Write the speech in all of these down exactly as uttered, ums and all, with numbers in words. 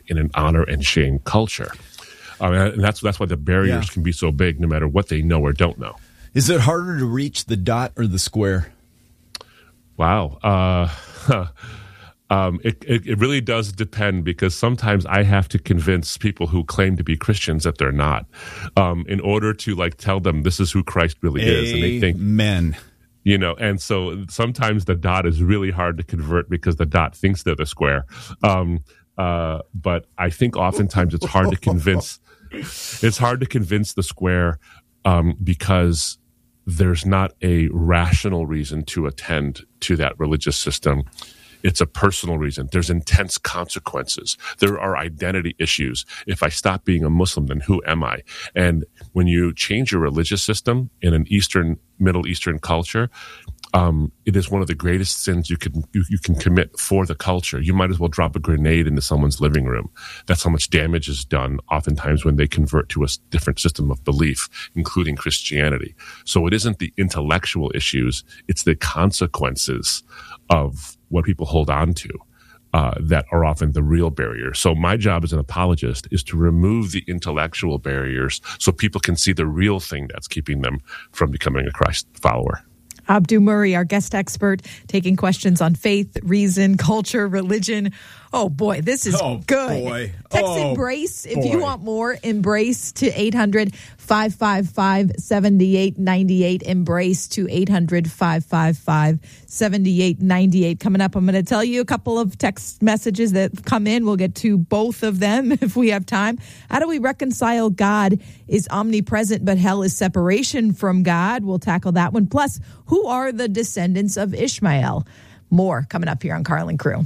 in an honor and shame culture. Um, and that's that's why the barriers yeah. can be so big, no matter what they know or don't know. Is it harder to reach the dot or the square? Wow. Uh, um, it, it, it really does depend, because sometimes I have to convince people who claim to be Christians that they're not, um, in order to like tell them this is who Christ really is. And they think, Amen. You know, and so sometimes the dot is really hard to convert because the dot thinks they're the square. Um, uh, but I think oftentimes it's hard to convince, it's hard to convince the square, um, because there's not a rational reason to attend to that religious system. It's a personal reason. There's intense consequences. There are identity issues. If I stop being a Muslim, then who am I? And when you change your religious system in an Eastern, Middle Eastern culture, um, it is one of the greatest sins you can you, you can commit for the culture. You might as well drop a grenade into someone's living room. That's how much damage is done oftentimes when they convert to a different system of belief, including Christianity. So it isn't the intellectual issues, it's the consequences of what people hold on to uh, that are often the real barriers. So my job as an apologist is to remove the intellectual barriers so people can see the real thing that's keeping them from becoming a Christ follower. Abdu Murray, our guest expert, taking questions on faith, reason, culture, religion. Oh, boy, this is oh, good. Boy. Text oh, EMBRACE if boy. you want more. EMBRACE to eight hundred, five five five, seven eight nine eight. EMBRACE to eight hundred, five five five, seven eight nine eight. Coming up, I'm going to tell you a couple of text messages that come in. We'll get to both of them if we have time. How do we reconcile God is omnipresent, but hell is separation from God? We'll tackle that one. Plus, who are the descendants of Ishmael? More coming up here on Carlin Crew.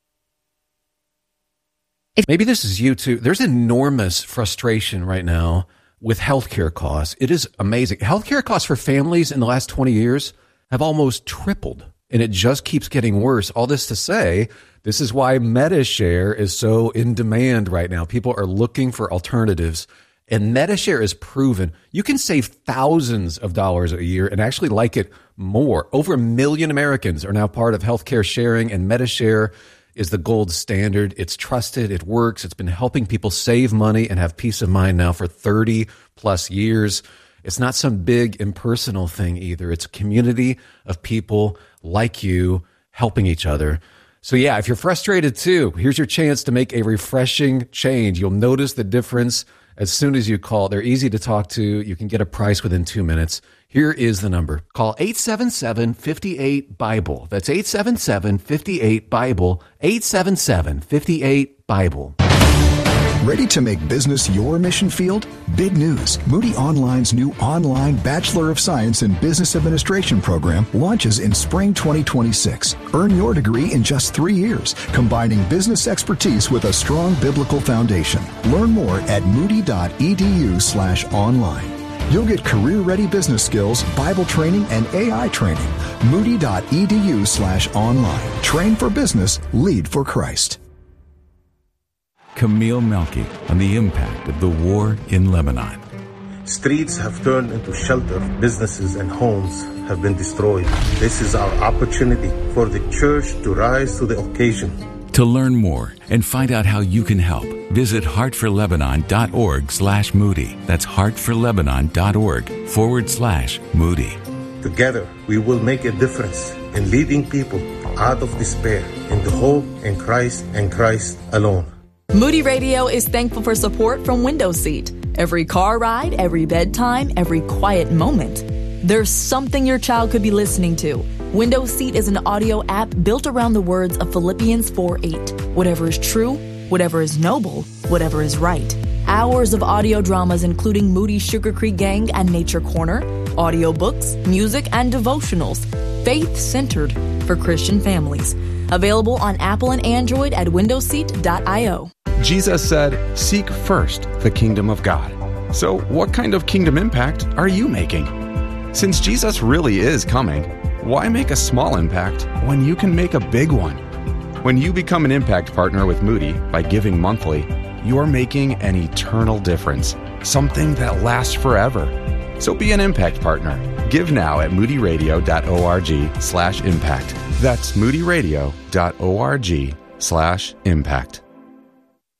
Maybe this is you too. There's enormous frustration right now with healthcare costs. It is amazing. Healthcare costs for families in the last twenty years have almost tripled, and it just keeps getting worse. All this to say, this is why MediShare is so in demand right now. People are looking for alternatives, and MediShare is proven. You can save thousands of dollars a year and actually like it more. Over a million Americans are now part of healthcare sharing, and MediShare is the gold standard. It's trusted. It works. It's been helping people save money and have peace of mind now for thirty plus years. It's not some big impersonal thing either. It's a community of people like you helping each other. So yeah, if you're frustrated too, here's your chance to make a refreshing change. You'll notice the difference as soon as you call. They're easy to talk to. You can get a price within two minutes. Here is the number. Call eight seven seven, five eight, BIBLE. That's eight seven seven, five eight, BIBLE. eight seven seven, five eight, BIBLE. Ready to make business your mission field? Big news. Moody Online's new online Bachelor of Science in Business Administration program launches in spring twenty twenty-six. Earn your degree in just three years, combining business expertise with a strong biblical foundation. Learn more at moody.edu slash online. You'll get career-ready business skills, Bible training, and A I training. Moody.edu slash online. Train for business, lead for Christ. Camille Melky on the impact of the war in Lebanon. Streets have turned into shelter. Businesses and homes have been destroyed. This is our opportunity for the church to rise to the occasion. To learn more and find out how you can help, visit heartforlebanon.org slash Moody. That's heartforlebanon.org forward slash Moody. Together, we will make a difference in leading people out of despair into hope in Christ and Christ alone. Moody Radio is thankful for support from Window Seat. Every car ride, every bedtime, every quiet moment. There's something your child could be listening to. Window Seat is an audio app built around the words of Philippians four eight. Whatever is true, whatever is noble, whatever is right. Hours of audio dramas including Moody Sugar Creek Gang and Nature Corner, audiobooks, music, and devotionals. Faith-centered for Christian families. Available on Apple and Android at window seat dot io. Jesus said, "Seek first the kingdom of God." So what kind of kingdom impact are you making? Since Jesus really is coming, why make a small impact when you can make a big one? When you become an impact partner with Moody by giving monthly, you're making an eternal difference, something that lasts forever. So be an impact partner. Give now at moodyradio.org slash impact. That's moodyradio.org slash impact.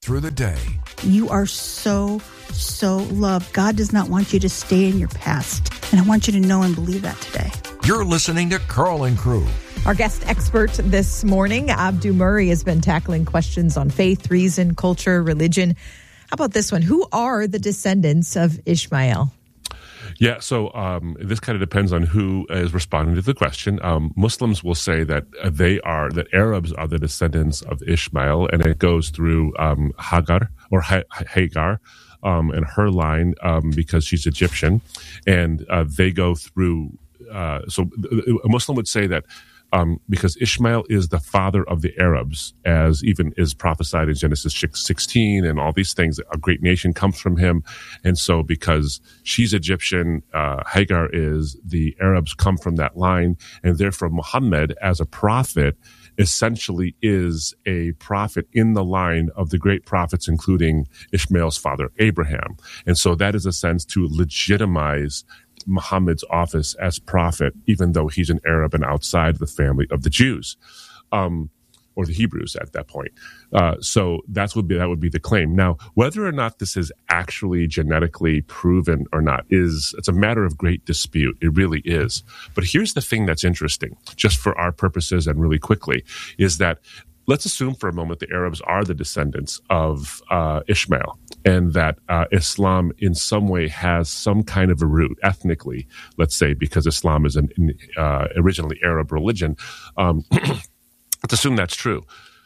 through the day. You are so, so loved. God does not want you to stay in your past. And I want you to know and believe that today. You're listening to Carl and Crew. Our guest expert this morning, Abdu Murray, has been tackling questions on faith, reason, culture, religion. How about this one? Who are the descendants of Ishmael? Yeah, so um, this kind of depends on who is responding to the question. Um, Muslims will say that they are, that Arabs are the descendants of Ishmael, and it goes through um, Hagar or ha- Hagar um, and her line um, because she's Egyptian, and uh, they go through. Uh, so a Muslim would say that. Um, because Ishmael is the father of the Arabs, as even is prophesied in Genesis sixteen and all these things. A great nation comes from him. And so because she's Egyptian, uh, Hagar is, the Arabs come from that line. And therefore Muhammad, as a prophet, essentially is a prophet in the line of the great prophets, including Ishmael's father, Abraham. And so that is a sense to legitimize Muhammad's office as prophet, even though he's an Arab and outside the family of the Jews, um, or the Hebrews at that point. Uh, so that's would be that would be the claim. Now, whether or not this is actually genetically proven or not is it's a matter of great dispute. It really is. But here's the thing that's interesting, just for our purposes and really quickly, is that let's assume for a moment the Arabs are the descendants of uh, Ishmael, and that uh, Islam in some way has some kind of a root ethnically, let's say, because Islam is an uh, originally Arab religion. Um, let's assume that's true.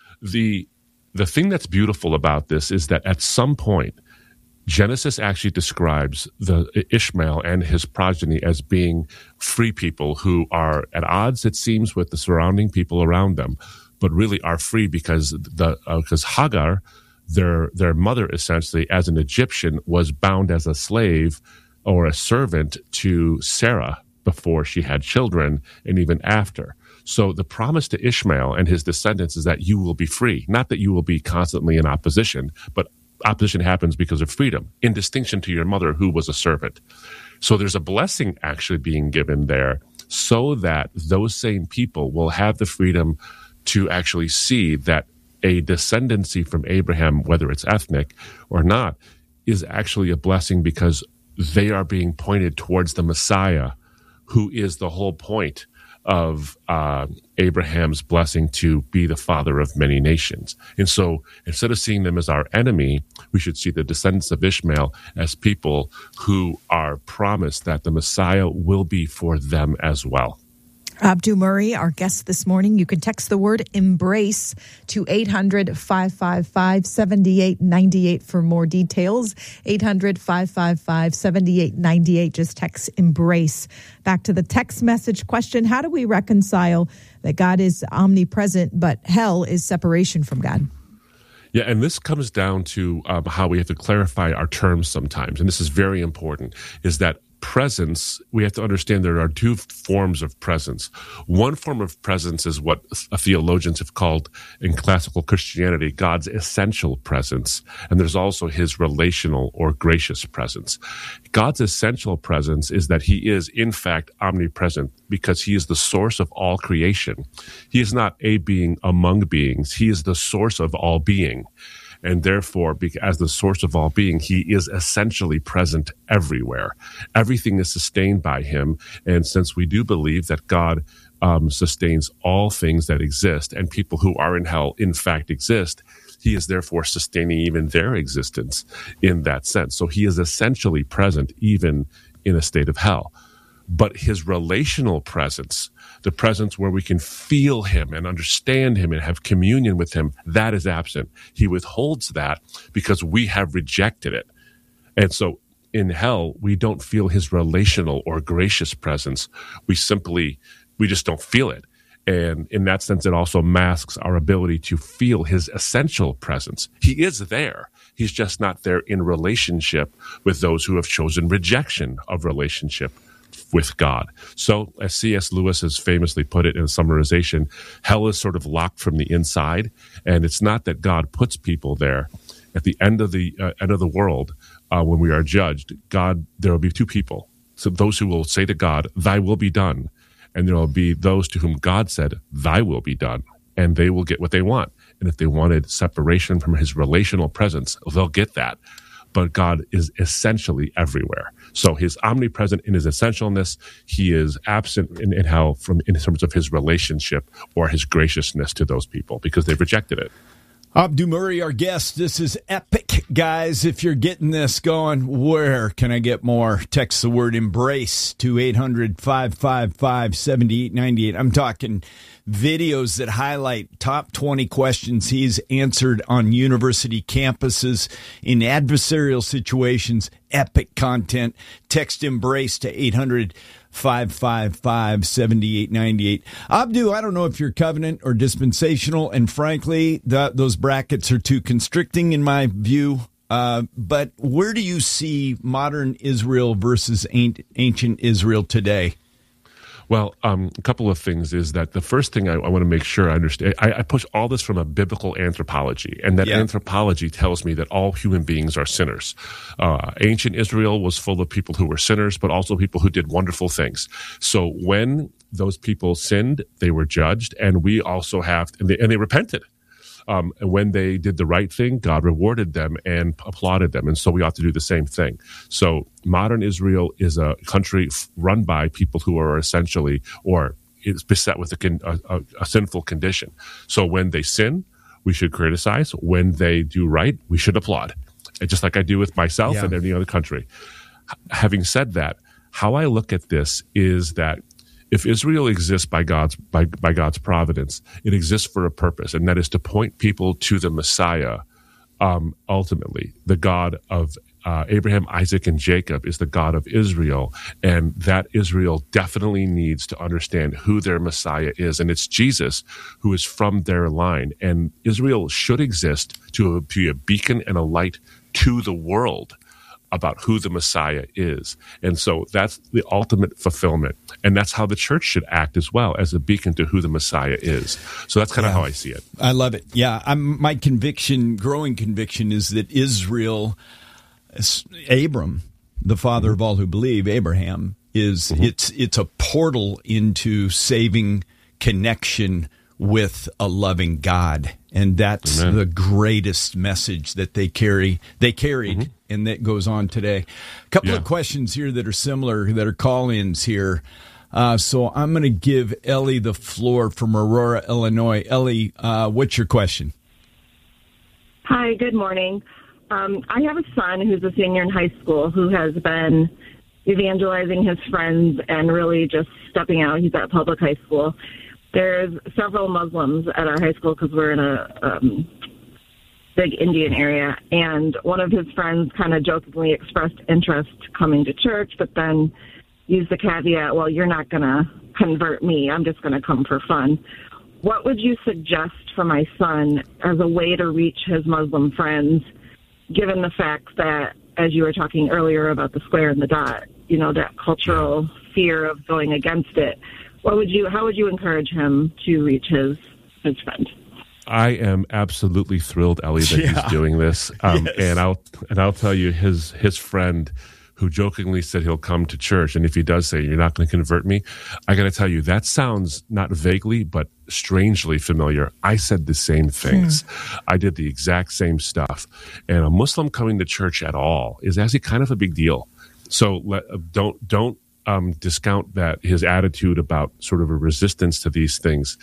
The the thing that's beautiful about this is that at some point, Genesis actually describes the Ishmael and his progeny as being free people who are at odds, it seems, with the surrounding people around them, but really are free because the uh, because Hagar, their their mother, essentially as an Egyptian, was bound as a slave or a servant to Sarah before she had children and even after. So the promise to Ishmael and his descendants is that you will be free, not that you will be constantly in opposition, but opposition happens because of freedom, in distinction to your mother who was a servant. So there's a blessing actually being given there so that those same people will have the freedom to actually see that a descendancy from Abraham, whether it's ethnic or not, is actually a blessing because they are being pointed towards the Messiah, who is the whole point of uh, Abraham's blessing to be the father of many nations. And so instead of seeing them as our enemy, we should see the descendants of Ishmael as people who are promised that the Messiah will be for them as well. Abdu Murray, our guest this morning. You can text the word EMBRACE to eight hundred, five five five, seven eight nine eight for more details. eight hundred, five five five, seven eight nine eight. Just text EMBRACE. Back to the text message question. How do we reconcile that God is omnipresent, but hell is separation from God? Yeah, and this comes down to um, how we have to clarify our terms sometimes. And this is very important, is that presence, we have to understand there are two forms of presence. One form of presence is what theologians have called in classical Christianity God's essential presence. And there's also his relational or gracious presence. God's essential presence is that he is, in fact, omnipresent because he is the source of all creation. He is not a being among beings. He is the source of all being. And therefore, as the source of all being, he is essentially present everywhere. Everything is sustained by him. And since we do believe that God um, sustains all things that exist, and people who are in hell, in fact, exist, he is therefore sustaining even their existence in that sense. So he is essentially present even in a state of hell. But his relational presence, the presence where we can feel him and understand him and have communion with him, that is absent. He withholds that because we have rejected it. And so in hell, we don't feel his relational or gracious presence. We simply, we just don't feel it. And in that sense, it also masks our ability to feel his essential presence. He is there. He's just not there in relationship with those who have chosen rejection of relationship with God. So, as C S Lewis has famously put it in a summarization, hell is sort of locked from the inside, and it's not that God puts people there. At the end of the uh, end of the world, uh, when we are judged, God, there will be two people. So those who will say to God, "Thy will be done," and there will be those to whom God said, "Thy will be done," and they will get what they want. And if they wanted separation from his relational presence, they'll get that. But God is essentially everywhere. So he's omnipresent in his essentialness. He is absent in, in how, from in terms of his relationship or his graciousness to those people, because they've rejected it. Abdu Murray, our guest. This is epic, guys. If you're getting this going, where can I get more? Text the word embrace to eight hundred, five five five, seven eight nine eight. I'm talking videos that highlight top twenty questions he's answered on university campuses in adversarial situations. Epic content. Text embrace to eight hundred, five five five, seven eight nine eight. Abdu, I don't know if you're covenant or dispensational, and frankly, the, those brackets are too constricting in my view. Uh, but where do you see modern Israel versus ancient Israel today? Well, um, a couple of things is that the first thing I, I want to make sure I understand, I, I push all this from a biblical anthropology, and that yeah. anthropology tells me that all human beings are sinners. Uh, ancient Israel was full of people who were sinners, but also people who did wonderful things. So when those people sinned, they were judged, and we also have, and they, and they repented. Um, and when they did the right thing, God rewarded them and applauded them. And so we ought to do the same thing. So modern Israel is a country f- run by people who are essentially, or is beset with a, con- a, a, a sinful condition. So when they sin, we should criticize. When they do right, we should applaud. And just like I do with myself yeah. and any other country. H- having said that, how I look at this is that if Israel exists by God's by, by God's providence, it exists for a purpose, and that is to point people to the Messiah. Um, ultimately, the God of uh, Abraham, Isaac, and Jacob is the God of Israel, and that Israel definitely needs to understand who their Messiah is, and it's Jesus who is from their line. And Israel should exist to be a beacon and a light to the world about who the Messiah is. And so that's the ultimate fulfillment. And that's how the church should act as well, as a beacon to who the Messiah is. So that's kind of yeah. how I see it. I love it. Yeah, I'm, my conviction, growing conviction, is that Israel, Abram, the father mm-hmm. of all who believe, Abraham, is mm-hmm. it's it's a portal into saving connection with a loving God. And that's Amen. The greatest message that they carry. They carried, mm-hmm. and that goes on today. A couple yeah. of questions here that are similar, that are call-ins here. Uh, so I'm going to give Ellie the floor from Aurora, Illinois. Ellie, uh, what's your question? Hi, good morning. Um, I have a son who's a senior in high school who has been evangelizing his friends and really just stepping out. He's at public high school. There's several Muslims at our high school because we're in a um, big Indian area, and one of his friends kind of jokingly expressed interest coming to church, but then used the caveat, well, you're not going to convert me. I'm just going to come for fun. What would you suggest for my son as a way to reach his Muslim friends, given the fact that, as you were talking earlier about the square and the dot, you know, that cultural fear of going against it? What would you? How would you encourage him to reach his his friend? I am absolutely thrilled, Ellie, that yeah. he's doing this. Um, yes. And I'll and I'll tell you, his his friend, who jokingly said he'll come to church, and if he does say you're not going to convert me, I got to tell you that sounds not vaguely but strangely familiar. I said the same things. Hmm. I did the exact same stuff, and a Muslim coming to church at all is actually kind of a big deal. So let, don't don't. Um, discount that his attitude about sort of a resistance to these things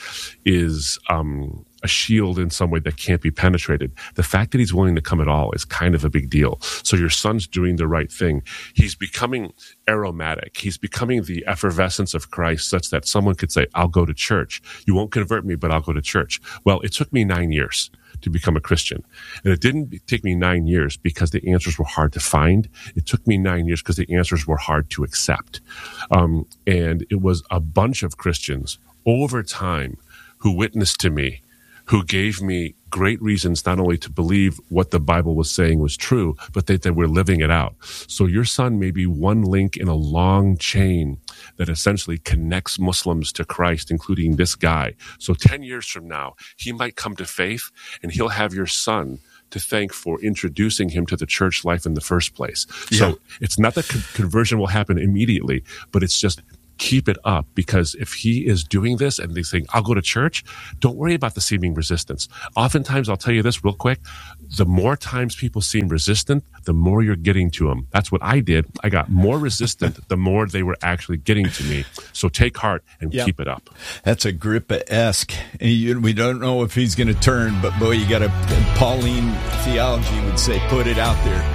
is um, a shield in some way that can't be penetrated. The fact that he's willing to come at all is kind of a big deal. So your son's doing the right thing. He's becoming aromatic. He's becoming the effervescence of Christ, such that someone could say, I'll go to church. You won't convert me, but I'll go to church. Well, it took me nine years to become a Christian. And it didn't take me nine years because the answers were hard to find. It took me nine years because the answers were hard to accept. Um, and it was a bunch of Christians over time who witnessed to me, who gave me great reasons not only to believe what the Bible was saying was true, but that they were living it out. So your son may be one link in a long chain that essentially connects Muslims to Christ, including this guy. So ten years from now, he might come to faith, and he'll have your son to thank for introducing him to the church life in the first place. Yeah. So it's not that con- conversion will happen immediately, but it's just keep it up, because if he is doing this and he's saying, I'll go to church, don't worry about the seeming resistance. Oftentimes, I'll tell you this real quick, the more times people seem resistant, the more you're getting to them. That's what I did. I got more resistant the more they were actually getting to me. So take heart and Yep. keep it up. That's Agrippa-esque. And you- We don't know if he's going to turn, but boy, you got a Pauline theology would say, put it out there.